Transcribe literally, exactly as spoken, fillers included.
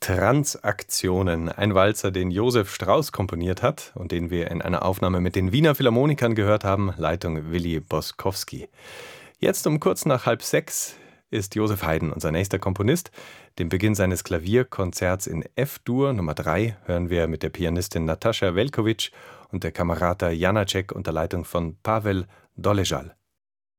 Transaktionen, ein Walzer, den Josef Strauss komponiert hat und den wir in einer Aufnahme mit den Wiener Philharmonikern gehört haben, Leitung Willi Boskowski. Jetzt um kurz nach halb sechs ist Josef Haydn unser nächster Komponist. Den Beginn seines Klavierkonzerts in F-Dur Nummer drei hören wir mit der Pianistin Natascha Velkovic und der Camerata Janacek unter Leitung von Pavel Dolezal.